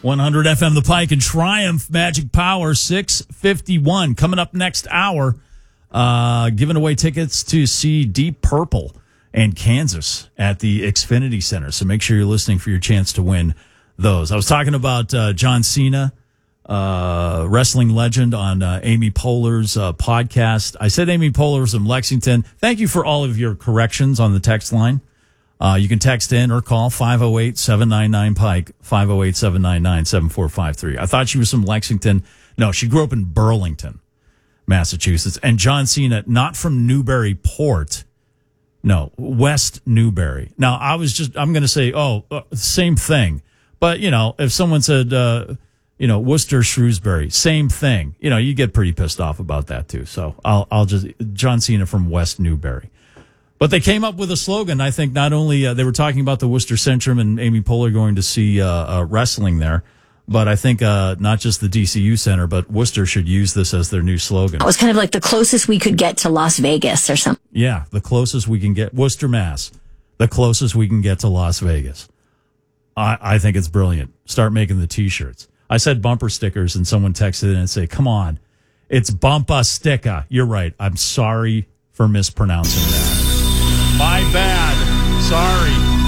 100 FM The Pike and Triumph Magic Power 651. Coming up next hour, giving away tickets to see Deep Purple and Kansas at the Xfinity Center. So make sure you're listening for your chance to win those. I was talking about John Cena, wrestling legend, on Amy Poehler's podcast. I said Amy Poehler's from Lexington. Thank you for all of your corrections on the text line. You can text in or call 508-799-PIKE, 508-799-7453. I thought she was from Lexington. No, she grew up in Burlington, Massachusetts. And John Cena, not from Newburyport. No, West Newbury. Now, I'm going to say, same thing. But, if someone said, Worcester, Shrewsbury, same thing. You get pretty pissed off about that too. So I'll just, John Cena from West Newbury. But they came up with a slogan. I think not only they were talking about the Worcester Centrum and Amy Poehler going to see wrestling there, but I think not just the DCU Center, but Worcester should use this as their new slogan. It was kind of like the closest we could get to Las Vegas or something. Yeah, the closest we can get. Worcester, Mass. The closest we can get to Las Vegas. I think it's brilliant. Start making the T-shirts. I said bumper stickers, and someone texted in and said, come on, it's bumper sticker. You're right. I'm sorry for mispronouncing that. My bad. Sorry.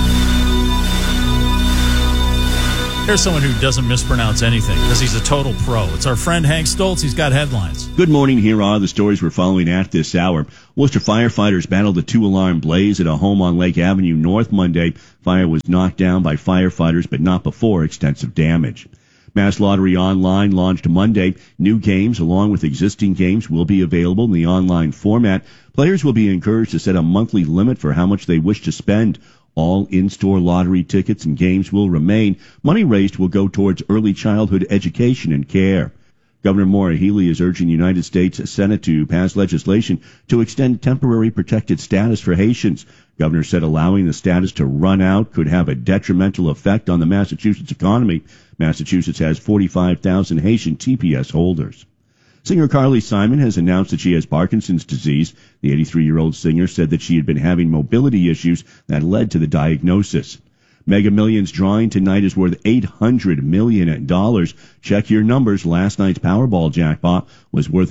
Here's someone who doesn't mispronounce anything because he's a total pro. It's our friend Hank Stoltz. He's got headlines. Good morning. Here are the stories we're following at this hour. Worcester firefighters battled a 2-alarm blaze at a home on Lake Avenue North Monday. Fire was knocked down by firefighters, but not before extensive damage. Mass Lottery Online launched Monday. New games, along with existing games, will be available in the online format. Players will be encouraged to set a monthly limit for how much they wish to spend. All in-store lottery tickets and games will remain. Money raised will go towards early childhood education and care. Governor Maura Healey is urging the United States Senate to pass legislation to extend temporary protected status for Haitians. Governor said allowing the status to run out could have a detrimental effect on the Massachusetts economy. Massachusetts has 45,000 Haitian TPS holders. Singer Carly Simon has announced that she has Parkinson's disease. The 83-year-old singer said that she had been having mobility issues that led to the diagnosis. Mega Millions drawing tonight is worth $800 million. Check your numbers. Last night's Powerball jackpot was worth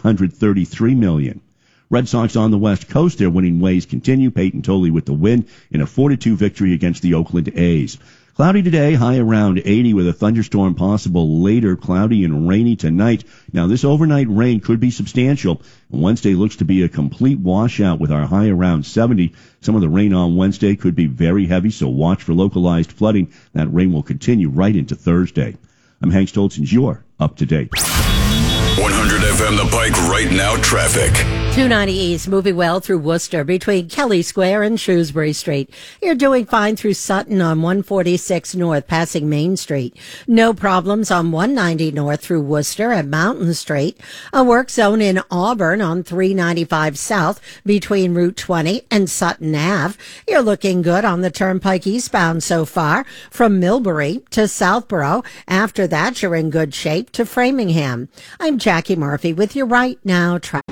$633 million. Red Sox on the West Coast, their winning ways continue. Peyton Tolley with the win in a 4-2 victory against the Oakland A's. Cloudy today, high around 80 with a thunderstorm possible later. Cloudy and rainy tonight. Now, this overnight rain could be substantial. Wednesday looks to be a complete washout with our high around 70. Some of the rain on Wednesday could be very heavy, so watch for localized flooding. That rain will continue right into Thursday. I'm Hank Stoltz, and you're up to date. 100 FM The Pike right now traffic. 290 East moving well through Worcester between Kelly Square and Shrewsbury Street. You're doing fine through Sutton on 146 North passing Main Street. No problems on 190 North through Worcester at Mountain Street. A work zone in Auburn on 395 South between Route 20 and Sutton Ave. You're looking good on the Turnpike eastbound so far from Millbury to Southborough. After that, you're in good shape to Framingham. I'm Jackie Murphy with your Right Now traffic.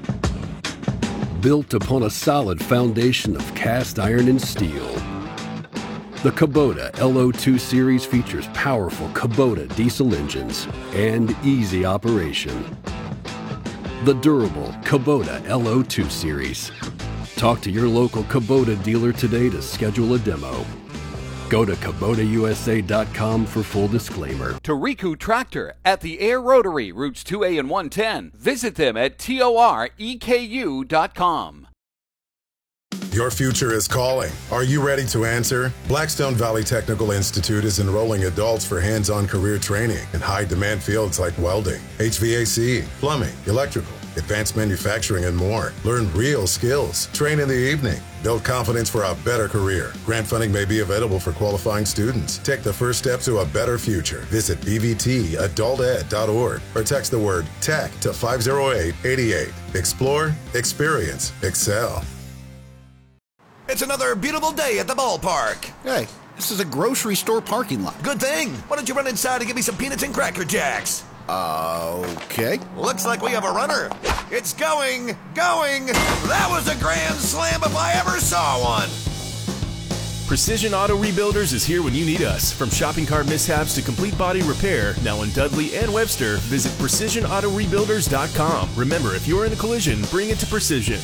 Built upon a solid foundation of cast iron and steel, the Kubota LO2 series features powerful Kubota diesel engines and easy operation. The durable Kubota LO2 series. Talk to your local Kubota dealer today to schedule a demo. Go to KubotaUSA.com for full disclaimer. Toriku Tractor at the Air Rotary, routes 2A and 110. Visit them at TOREKU.com. Your future is calling. Are you ready to answer? Blackstone Valley Technical Institute is enrolling adults for hands-on career training in high-demand fields like welding, HVAC, plumbing, electrical, advanced manufacturing, and more. Learn real skills. Train in the evening. Build confidence for a better career. Grant funding may be available for qualifying students. Take the first step to a better future. Visit bvtadulted.org or text the word TECH to 50888. Explore, experience, excel. It's another beautiful day at the ballpark. Hey, this is a grocery store parking lot. Good thing. Why don't you run inside and give me some peanuts and Cracker Jacks? Okay. Looks like we have a runner. It's going. That was a grand slam if I ever saw one. Precision Auto Rebuilders is here when you need us. From shopping cart mishaps to complete body repair, now in Dudley and Webster, visit PrecisionAutoRebuilders.com. Remember, if you're in a collision, bring it to Precision.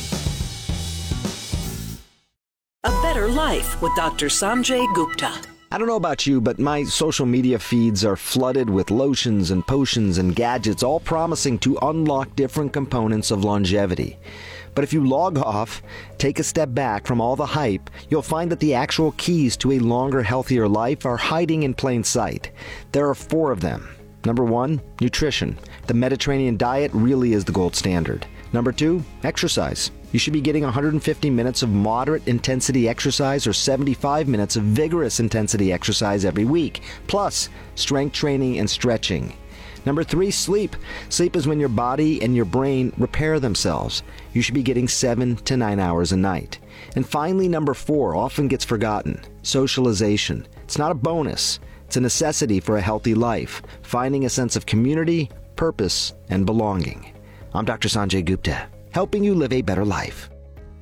A Better Life with Dr. Sanjay Gupta. I don't know about you, but my social media feeds are flooded with lotions and potions and gadgets, all promising to unlock different components of longevity. But if you log off, take a step back from all the hype, you'll find that the actual keys to a longer, healthier life are hiding in plain sight. There are 4 of them. Number 1, nutrition. The Mediterranean diet really is the gold standard. Number 2, exercise. You should be getting 150 minutes of moderate intensity exercise or 75 minutes of vigorous intensity exercise every week, plus strength training and stretching. Number 3, sleep. Sleep is when your body and your brain repair themselves. You should be getting 7 to 9 hours a night. And finally, number 4 often gets forgotten. Socialization. It's not a bonus. It's a necessity for a healthy life. Finding a sense of community, purpose, and belonging. I'm Dr. Sanjay Gupta, helping you live a better life.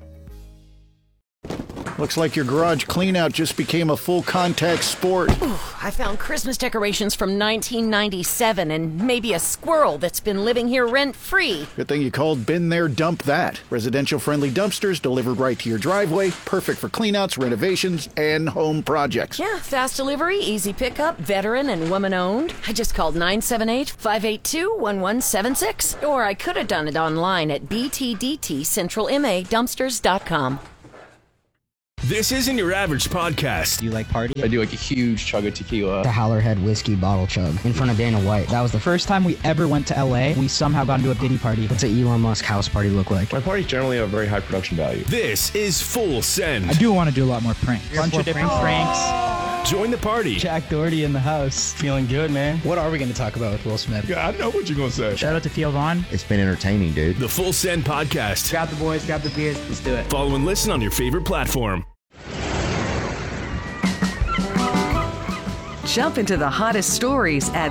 Looks like your garage cleanout just became a full contact sport. Ooh, I found Christmas decorations from 1997 and maybe a squirrel that's been living here rent-free. Good thing you called Been There, Dump That. Residential-friendly dumpsters delivered right to your driveway, perfect for cleanouts, renovations, and home projects. Yeah, fast delivery, easy pickup, veteran and woman-owned. I just called 978-582-1176. Or I could have done it online at btdtcentralmadumpsters.com. This isn't your average podcast. Do you like party? I do like a huge chug of tequila. The Howlerhead whiskey bottle chug in front of Dana White. That was the first time we ever went to LA. We somehow got into a Diddy party. What's an Elon Musk house party look like? My parties generally have a very high production value. This is Full Send. I do want to do a lot more pranks. Bunch of different pranks. Join the party. Jack Doherty in the house. Feeling good, man. What are we going to talk about with Will Smith? Yeah, I know what you're going to say. Shout out to Theo Vaughn. It's been entertaining, dude. The Full Send Podcast. Grab the boys, grab the beers. Let's do it. Follow and listen on your favorite platform. Jump into the hottest stories at